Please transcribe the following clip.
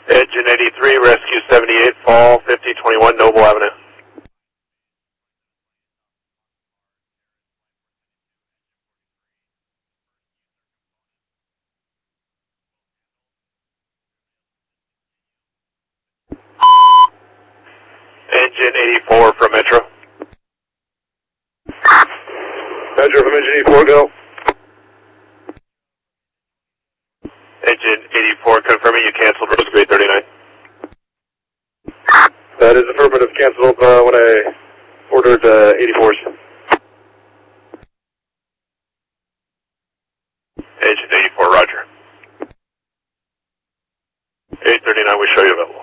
Engine 83, Rescue 78, Fall 5021, Noble Avenue. Engine 84 from Metro. Metro from Engine 84, go. Engine 84, confirming you canceled Rescue 839. That is affirmative, canceled when I ordered 84s. Engine 84, roger. 839, we show you available.